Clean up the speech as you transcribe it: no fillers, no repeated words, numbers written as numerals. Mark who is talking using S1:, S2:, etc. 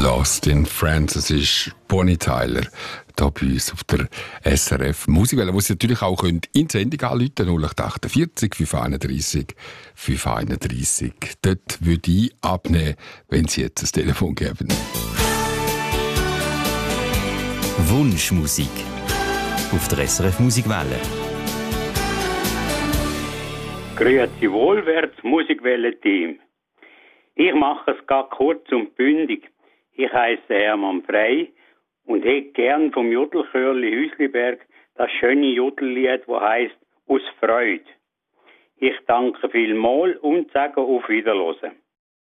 S1: Lost in France. Es ist Bonnie Tyler hier bei uns auf der SRF Musikwelle, wo Sie natürlich auch in die Sendung anrufen können, 0848 531 531. Dort würde ich abnehmen, wenn Sie jetzt das Telefon geben.
S2: Wunschmusik auf der SRF Musikwelle.
S3: Grüezi wohl, wärts Musikwelle-Team. Ich mache es gar kurz und bündig. Ich heiße Hermann Frey und hätte gern vom Jodelchörli Hüsliberg das schöne Jodellied, das heisst «Aus Freude». Ich danke vielmals und sage auf Wiederhören.